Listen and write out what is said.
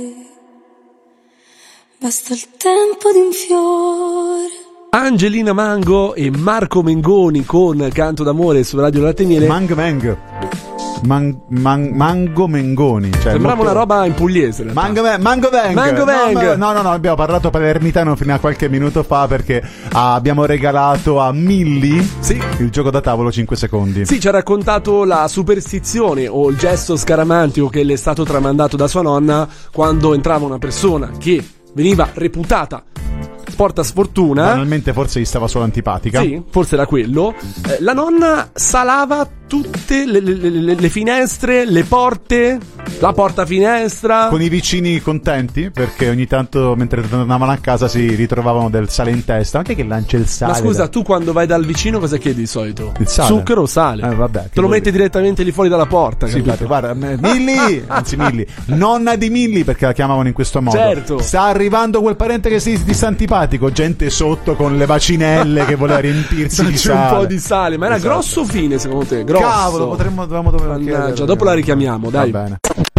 Basta il tempo di un fiore. Angelina Mango e Marco Mengoni con Canto d'amore su Radio Latte e Miele. Mango Mengoni, cioè sembrava molto... una roba in pugliese. Mango Veng. No, abbiamo parlato palermitano fino a qualche minuto fa perché abbiamo regalato a Milli il gioco da tavolo 5 secondi. Sì, ci ha raccontato la superstizione o il gesto scaramantico che le è stato tramandato da sua nonna quando entrava una persona che veniva reputata porta sfortuna. Banalmente forse gli stava solo antipatica. Sì, forse era quello. La nonna salava tutte le finestre, le porte, la porta finestra. Con i vicini contenti perché ogni tanto mentre tornavano a casa si ritrovavano del sale in testa. Anche che lancia il sale. Ma scusa, tu quando vai dal vicino cosa chiedi di solito? Il sale. Zucchero o sale? Vabbè, te lo metti direttamente lì fuori dalla porta. Sì, guarda, Milli, anzi Milli, nonna di Milli perché la chiamavano in questo modo. Certo. Sta arrivando quel parente che si sta antipatico, gente sotto con le bacinelle che voleva riempirsi di sale. Un po' di sale, ma era grosso o fine secondo te? Grosso. Cavolo, dovevamo chiedere. Dopo la richiamiamo, dai. Va bene.